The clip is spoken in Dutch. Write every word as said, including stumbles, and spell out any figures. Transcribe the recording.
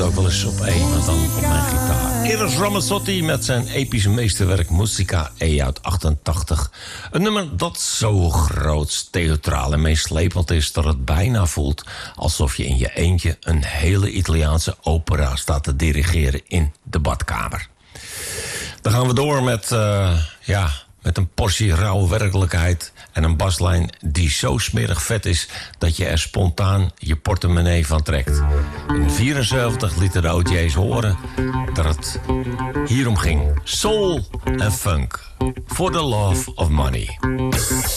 ook wel eens op één, maar dan op mijn gitaar. Eros Ramazzotti met zijn epische meesterwerk Musica E uit achtentachtig. Een nummer dat zo groot, theatraal en meeslepend is dat het bijna voelt alsof je in je eentje een hele Italiaanse opera staat te dirigeren in de badkamer. Dan gaan we door met, uh, ja, met een portie rauwe werkelijkheid en een baslijn die zo smerig vet is dat je er spontaan je portemonnee van trekt. In vierenzeventig lieten de O J's horen dat het hierom ging. Soul en funk. For the love of money.